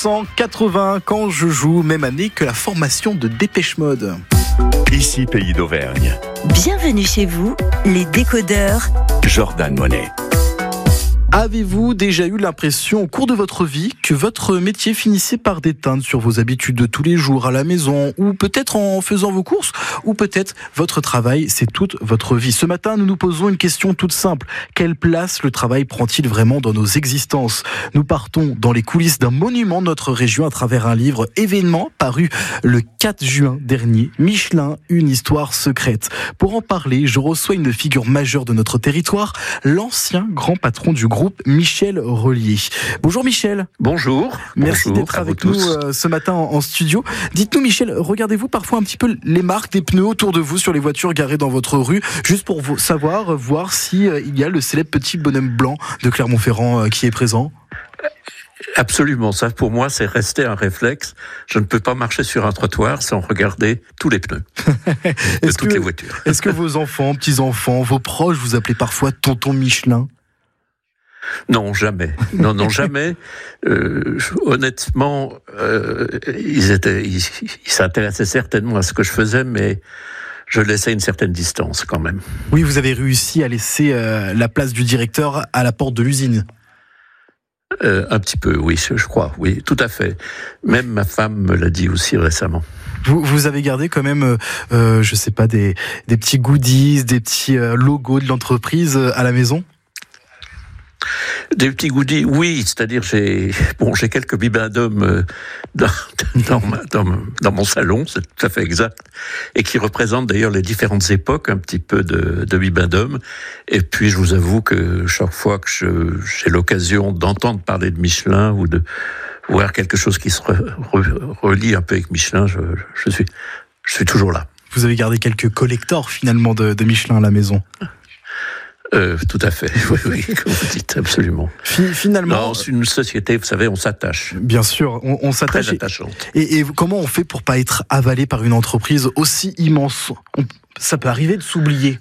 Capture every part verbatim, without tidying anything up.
cent quatre-vingts quand je joue, même année que la formation de Dépêche Mode. Ici Pays d'Auvergne. Bienvenue chez vous, les décodeurs. Jordan Monet. Avez-vous déjà eu l'impression au cours de votre vie que votre métier finissait par déteindre sur vos habitudes de tous les jours à la maison, ou peut-être en faisant vos courses, ou peut-être votre travail, c'est toute votre vie? Ce matin, nous nous posons une question toute simple. Quelle place le travail prend-il vraiment dans nos existences? Nous partons dans les coulisses d'un monument de notre région à travers un livre événement paru le quatre juin dernier, Michelin, une histoire secrète. Pour en parler, je reçois une figure majeure de notre territoire, l'ancien grand patron du groupe, Michel Rollier. Bonjour Michel. Bonjour. Merci Bonjour d'être avec nous tous. euh, ce matin en, en studio. Dites-nous Michel, regardez-vous parfois un petit peu les marques des pneus autour de vous sur les voitures garées dans votre rue, juste pour vous savoir, voir si euh, il y a le célèbre petit bonhomme blanc de Clermont-Ferrand euh, qui est présent? Absolument, ça pour moi c'est resté un réflexe. Je ne peux pas marcher sur un trottoir sans regarder tous les pneus de toutes que, les voitures. Est-ce que vos enfants, petits-enfants, vos proches vous appelaient parfois tonton Michelin? Non, jamais. Non, non, jamais. Euh, honnêtement, euh, ils étaient, ils, ils s'intéressaient certainement à ce que je faisais, mais je laissais une certaine distance quand même. Oui, vous avez réussi à laisser euh, la place du directeur à la porte de l'usine. Euh, un petit peu, oui, je crois, oui, tout à fait. Même ma femme me l'a dit aussi récemment. Vous, vous avez gardé quand même, euh, je sais pas, des, des petits goodies, des petits euh, logos de l'entreprise à la maison? Des petits goodies, oui, c'est-à-dire j'ai bon j'ai quelques bibendums dans dans, ma, dans dans mon salon, c'est tout à fait exact, et qui représentent d'ailleurs les différentes époques un petit peu de de bibendums. Et puis je vous avoue que chaque fois que je, j'ai l'occasion d'entendre parler de Michelin ou de voir quelque chose qui se re, re, relie un peu avec Michelin, je, je suis je suis toujours là. Vous avez gardé quelques collectors finalement de, de Michelin à la maison? Euh, tout à fait, oui, oui, comme vous dites, absolument. Finalement, non, c'est une société, vous savez, on s'attache. Bien sûr, on, on s'attache. Très attachante. Et, et comment on fait pour pas être avalé par une entreprise aussi immense? on, Ça peut arriver de s'oublier.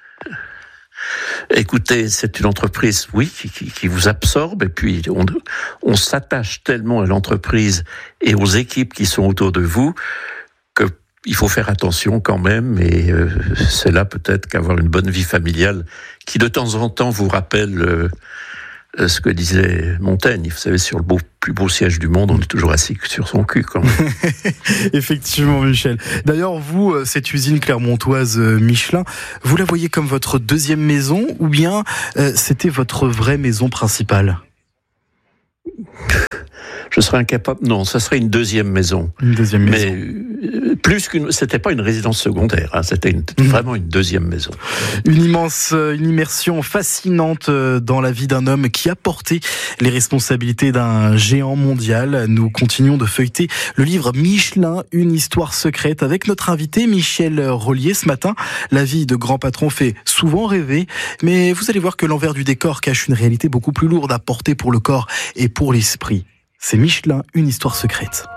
Écoutez, c'est une entreprise, oui, qui, qui, qui vous absorbe, et puis on, on s'attache tellement à l'entreprise et aux équipes qui sont autour de vous que il faut faire attention quand même, et euh, c'est là peut-être qu'avoir une bonne vie familiale qui de temps en temps vous rappelle euh, ce que disait Montaigne. Vous savez, sur le beau, plus beau siège du monde, on est toujours assis sur son cul quand même. Effectivement, Michel. D'ailleurs, vous, cette usine clermontoise Michelin, vous la voyez comme votre deuxième maison, ou bien euh, c'était votre vraie maison principale? Je serais incapable. Non, ça serait une deuxième maison. Une deuxième maison. Mais euh, plus qu'une, c'était pas une résidence secondaire. Hein, c'était une, mmh. vraiment une deuxième maison. Une immense, une immersion fascinante dans la vie d'un homme qui a porté les responsabilités d'un géant mondial. Nous continuons de feuilleter le livre Michelin, une histoire secrète, avec notre invité Michel Rollier ce matin. La vie de grand patron fait souvent rêver, mais vous allez voir que l'envers du décor cache une réalité beaucoup plus lourde à porter pour le corps et pour l'esprit. C'est Michelin, une histoire secrète.